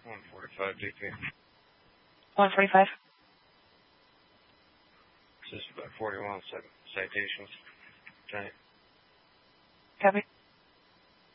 145 DP. 145. Just about 41 citations. Okay. Copy.